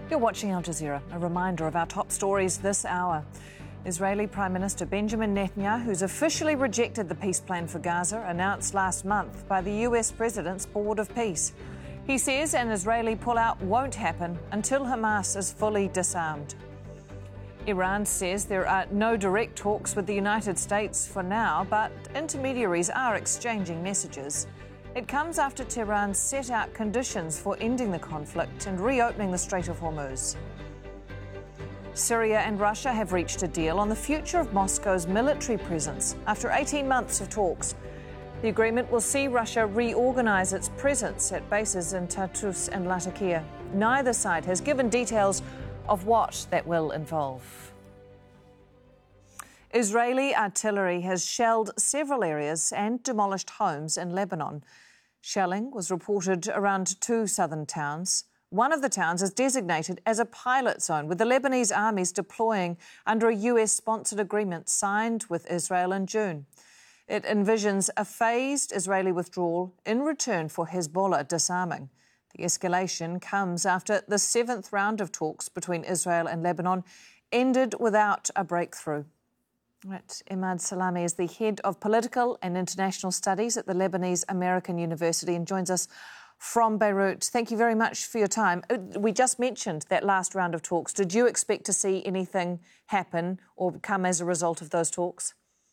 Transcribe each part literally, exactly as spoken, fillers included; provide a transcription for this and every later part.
You're watching Al Jazeera. A reminder of our top stories this hour. Israeli Prime Minister Benjamin Netanyahu, who's officially rejected the peace plan for Gaza, announced last month by the U S President's Board of Peace. He says an Israeli pullout won't happen until Hamas is fully disarmed. Iran says there are no direct talks with the United States for now, but intermediaries are exchanging messages. It comes after Tehran set out conditions for ending the conflict and reopening the Strait of Hormuz. Syria and Russia have reached a deal on the future of Moscow's military presence after eighteen months of talks. The agreement will see Russia reorganize its presence at bases in Tartus and Latakia. Neither side has given details of what that will involve. Israeli artillery has shelled several areas and demolished homes in Lebanon. Shelling was reported around two southern towns. One of the towns is designated as a pilot zone, with the Lebanese armies deploying under a U S-sponsored agreement signed with Israel in June. It envisions a phased Israeli withdrawal in return for Hezbollah disarming. The escalation comes after the seventh round of talks between Israel and Lebanon ended without a breakthrough. Right. Emad Salami is the head of political and international studies at the Lebanese American University and joins us from Beirut. Thank you very much for your time. We just mentioned that last round of talks. Did you expect to see anything happen or come as a result of those talks?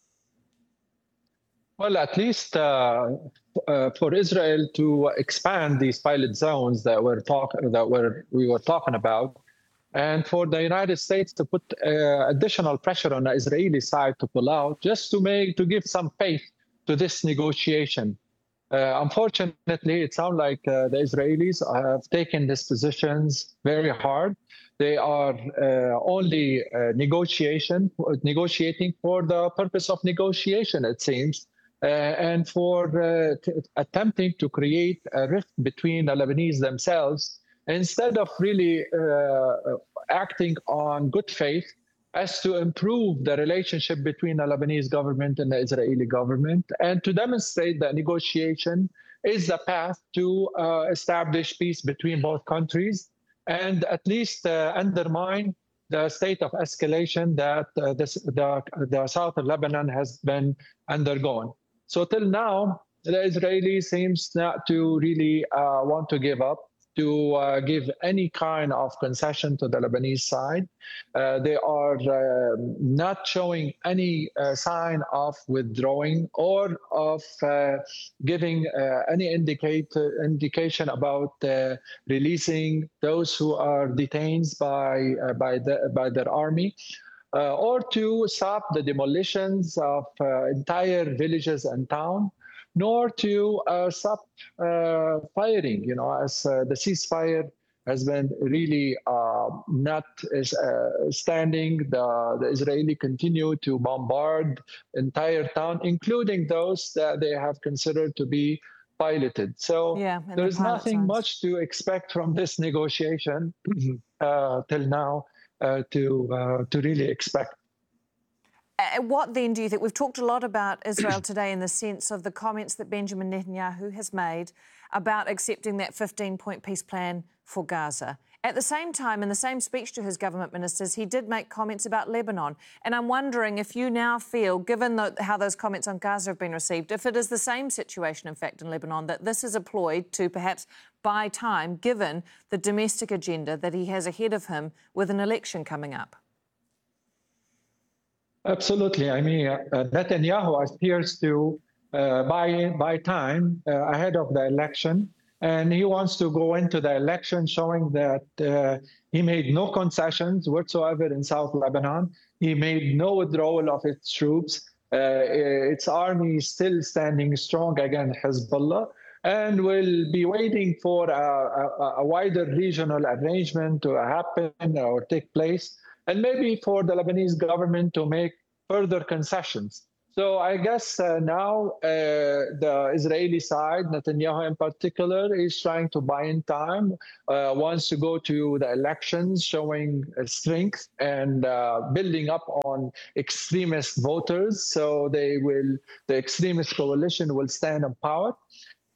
Well, at least uh, uh, for Israel to expand these pilot zones that we're talk- that we're, we were talking about, and for the United States to put uh, additional pressure on the Israeli side to pull out, just to make to give some faith to this negotiation. Uh, unfortunately, it sounds like uh, the Israelis have taken these positions very hard. They are uh, only uh, negotiation, negotiating for the purpose of negotiation, it seems, uh, and for uh, t- attempting to create a rift between the Lebanese themselves, instead of really uh, acting on good faith as to improve the relationship between the Lebanese government and the Israeli government, and to demonstrate that negotiation is the path to uh, establish peace between both countries, and at least uh, undermine the state of escalation that uh, this, the, the south of Lebanon has been undergoing. So till now, the Israelis seems not to really uh, want to give up, to uh, give any kind of concession to the Lebanese side. Uh, they are uh, not showing any uh, sign of withdrawing or of uh, giving uh, any indicate, uh, indication about uh, releasing those who are detained by, uh, by, the, by their army. Uh, or to stop the demolitions of uh, entire villages and towns, nor to uh, stop uh, firing, you know, as uh, the ceasefire has been really uh, not uh, standing. The, the Israeli continue to bombard entire town, including those that they have considered to be piloted. So yeah, there's the nothing zones. much to expect from this negotiation uh, till now uh, to uh, to really expect. Uh, what then do you think? We've talked a lot about Israel today in the sense of the comments that Benjamin Netanyahu has made about accepting that fifteen-point peace plan for Gaza. At the same time, in the same speech to his government ministers, he did make comments about Lebanon. And I'm wondering if you now feel, given the, how those comments on Gaza have been received, if it is the same situation, in fact, in Lebanon, that this is a ploy to perhaps buy time, given the domestic agenda that he has ahead of him with an election coming up. Absolutely. I mean, uh, Netanyahu appears to uh, buy, buy time uh, ahead of the election, and he wants to go into the election showing that uh, he made no concessions whatsoever in South Lebanon. He made no withdrawal of its troops. Uh, its army is still standing strong against Hezbollah, and will be waiting for a, a, a wider regional arrangement to happen or take place, and maybe for the Lebanese government to make further concessions. So I guess uh, now uh, the Israeli side, Netanyahu in particular, is trying to buy in time, uh, wants to go to the elections showing uh, strength and uh, building up on extremist voters. So they will, the extremist coalition will stand in power.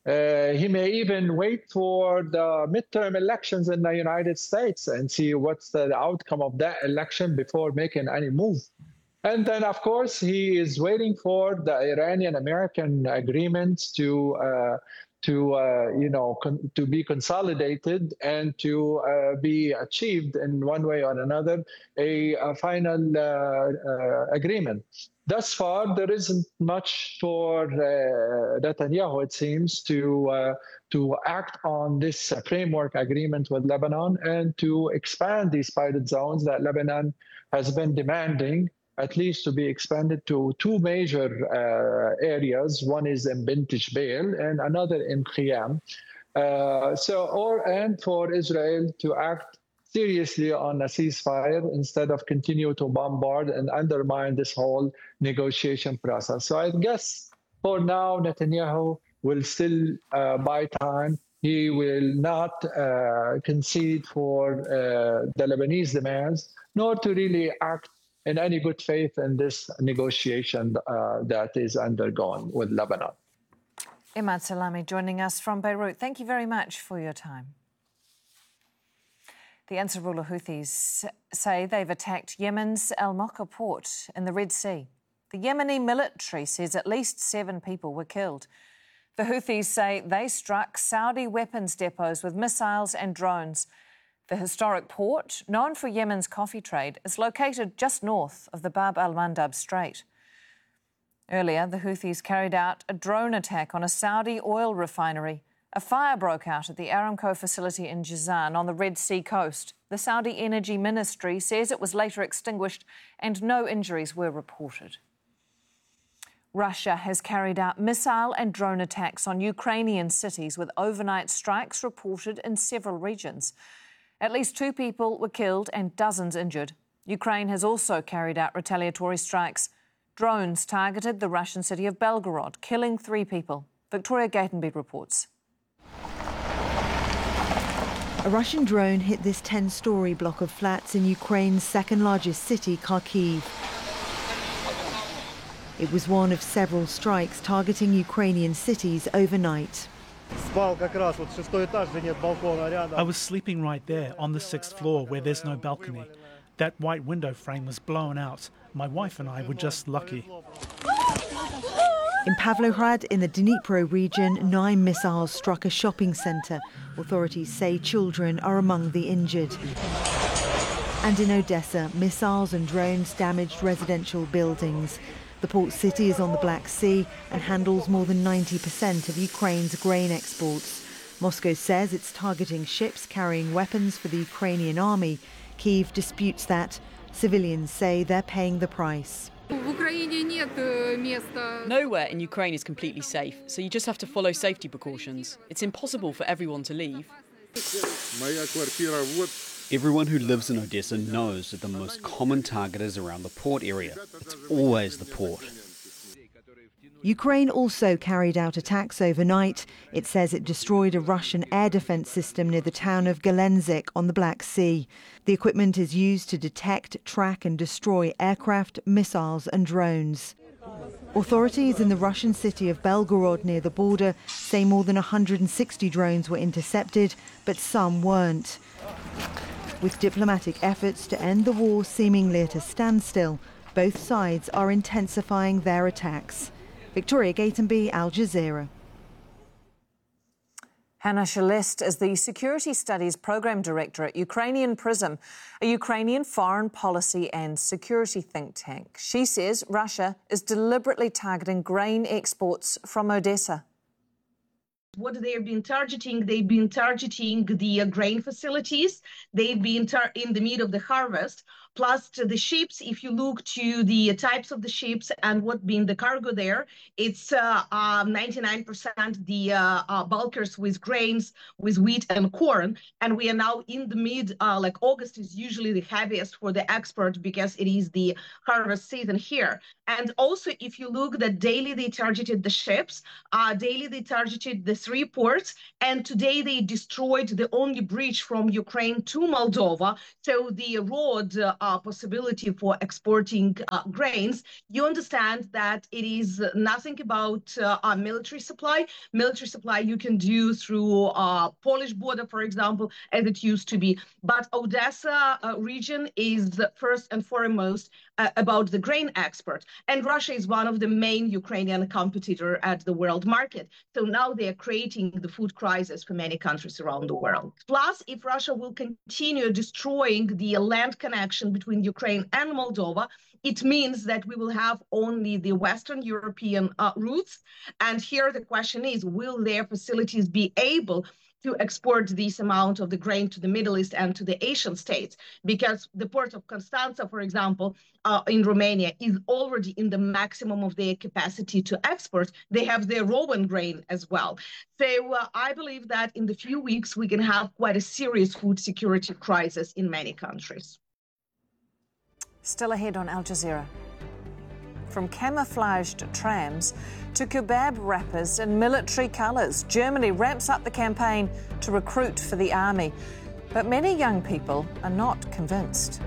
Uh, he may even wait for the midterm elections in the United States and see what's the outcome of that election before making any move. And then, of course, he is waiting for the Iranian-American agreements to, uh, to uh, you know, to be consolidated and to uh, be achieved in one way or another, a, a final uh, uh, agreement. Thus far, there isn't much for uh, Netanyahu, it seems, to uh, to act on this framework agreement with Lebanon and to expand these pilot zones that Lebanon has been demanding, at least to be expanded to two major uh, areas. One is in Bint Jbeil and another in Khiyam. Uh, so, or and for Israel to act seriously on a ceasefire instead of continue to bombard and undermine this whole negotiation process. So I guess for now, Netanyahu will still uh, buy time. He will not uh, concede for uh, the Lebanese demands, nor to really act in any good faith in this negotiation uh, that is undergone with Lebanon. Imad Salami joining us from Beirut. Thank you very much for your time. The Ansarullah Houthis say they've attacked Yemen's Al Mokha port in the Red Sea. The Yemeni military says at least seven people were killed. The Houthis say they struck Saudi weapons depots with missiles and drones. The historic port, known for Yemen's coffee trade, is located just north of the Bab al-Mandab Strait. Earlier, the Houthis carried out a drone attack on a Saudi oil refinery. A fire broke out at the Aramco facility in Jazan on the Red Sea coast. The Saudi Energy Ministry says it was later extinguished and no injuries were reported. Russia has carried out missile and drone attacks on Ukrainian cities with overnight strikes reported in several regions. At least two people were killed and dozens injured. Ukraine has also carried out retaliatory strikes. Drones targeted the Russian city of Belgorod, killing three people. Victoria Gatenby reports. A Russian drone hit this ten-storey block of flats in Ukraine's second-largest city, Kharkiv. It was one of several strikes targeting Ukrainian cities overnight. I was sleeping right there on the sixth floor where there's no balcony. That white window frame was blown out. My wife and I were just lucky. In Pavlohrad, in the Dnipro region, nine missiles struck a shopping centre. Authorities say children are among the injured. And in Odessa, missiles and drones damaged residential buildings. The port city is on the Black Sea and handles more than ninety percent of Ukraine's grain exports. Moscow says it's targeting ships carrying weapons for the Ukrainian army. Kyiv disputes that. Civilians say they're paying the price. Nowhere in Ukraine is completely safe, so you just have to follow safety precautions. It's impossible for everyone to leave. Everyone who lives in Odessa knows that the most common target is around the port area. It's always the port. Ukraine also carried out attacks overnight. It says it destroyed a Russian air defense system near the town of Gelendzhik on the Black Sea. The equipment is used to detect, track and destroy aircraft, missiles and drones. Authorities in the Russian city of Belgorod near the border say more than one hundred sixty drones were intercepted, but some weren't. With diplomatic efforts to end the war seemingly at a standstill, both sides are intensifying their attacks. Victoria Gatenby, Al Jazeera. Hannah Shelest is the Security Studies Programme Director at Ukrainian PRISM, a Ukrainian foreign policy and security think tank. She says Russia is deliberately targeting grain exports from Odessa. What they've been targeting, they've been targeting the uh, grain facilities. They've been tar in the middle of the harvest. Plus to the ships, if you look to the types of the ships and what being the cargo there, it's ninety-nine percent uh, uh, the uh, uh, bulkers with grains, with wheat and corn. And we are now in the mid, uh, like August is usually the heaviest for the export because it is the harvest season here. And also, if you look that daily they targeted the ships, uh, daily they targeted the three ports, and today they destroyed the only bridge from Ukraine to Moldova. So the road uh, possibility for exporting uh, grains, you understand that it is nothing about uh, our military supply. Military supply you can do through uh, Polish border, for example, as it used to be. But Odessa uh, region is first and foremost uh, about the grain export. And Russia is one of the main Ukrainian competitor at the world market. So now they are creating the food crisis for many countries around the world. Plus, if Russia will continue destroying the land connection between Ukraine and Moldova, it means that we will have only the Western European uh, routes. And here the question is, will their facilities be able to export this amount of the grain to the Middle East and to the Asian states? Because the port of Constanța, for example, uh, in Romania is already in the maximum of their capacity to export. They have their Rowan grain as well. So uh, I believe that in the few weeks, we can have quite a serious food security crisis in many countries. Still ahead on Al Jazeera. From camouflaged trams to kebab wrappers and military colours, Germany ramps up the campaign to recruit for the army. But many young people are not convinced.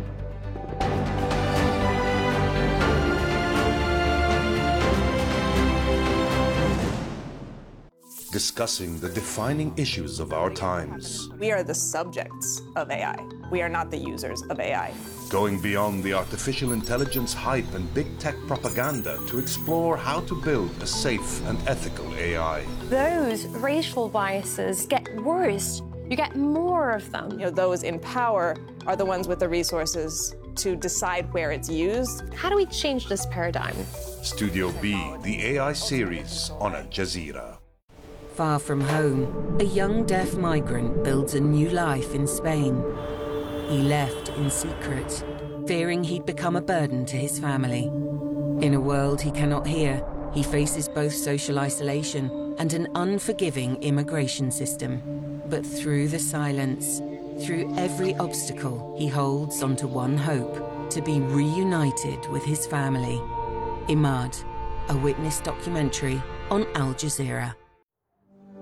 Discussing the defining issues of our times. We are the subjects of A I. We are not the users of A I. Going beyond the artificial intelligence hype and big tech propaganda to explore how to build a safe and ethical A I. Those racial biases get worse. You get more of them. You know, those in power are the ones with the resources to decide where it's used. How do we change this paradigm? Studio B, the A I series on Al Jazeera. Far from home, a young deaf migrant builds a new life in Spain. He left in secret, fearing he'd become a burden to his family. In a world he cannot hear, he faces both social isolation and an unforgiving immigration system. But through the silence, through every obstacle, he holds onto one hope: to be reunited with his family. Imad, a witness documentary on Al Jazeera.